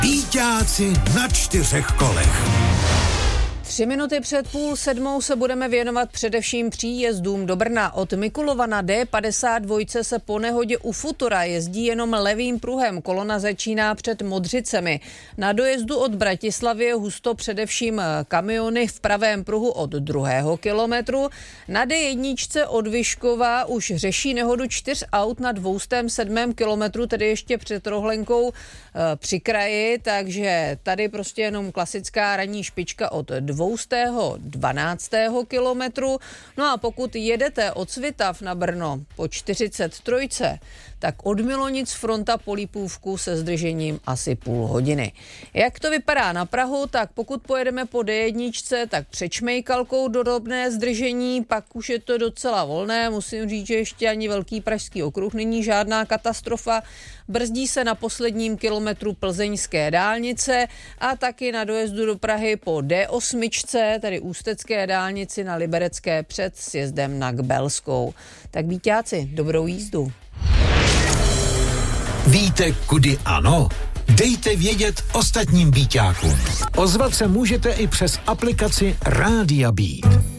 Býťáci na 4 kolech. 3 minuty před 6:30 se budeme věnovat především příjezdům do Brna. Od Mikulova na D52 se po nehodě u Futura jezdí jenom levým pruhem. Kolona začíná před Modřicemi. Na dojezdu od Bratislavy je husto především kamiony v pravém pruhu od 2. kilometru. Na D1 od Vyškova už řeší nehodu 4 aut na 207. kilometru, tedy ještě před Rohlenkou při kraji, takže tady prostě jenom klasická ranní špička od 212. kilometru. No a pokud jedete od Svitav na Brno po 43, tak od Milonic fronta po Lipůvku se zdržením asi půl hodiny. Jak to vypadá na Prahu, tak pokud pojedeme po D1, tak před Šmejkalkou drobné zdržení, pak už je to docela volné. Musím říct, že ještě ani velký pražský okruh není žádná katastrofa. Brzdí se na posledním kilometru plzeňské dálnice a taky na dojezdu do Prahy po D8, tedy ústecké dálnici na Liberecké před sjezdem na Kbelskou. Tak býťáci, dobrou jízdu. Víte, kudy ano? Dejte vědět ostatním býťákům. Ozvat se můžete i přes aplikaci Rádia Beat.